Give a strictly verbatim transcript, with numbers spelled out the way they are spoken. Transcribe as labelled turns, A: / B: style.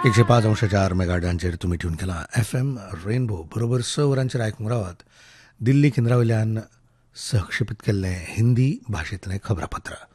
A: एकशे पाच अंश चार मेगाडांचेर तुमी ट्यून केला एफ एम रेनबो बरोबर स वरांचेर आयकूंक रावात दिल्ली केंद्रा वयल्यान सहक्षेपीत केल्लें हिंदी भाशेंतलें खबरापत्र.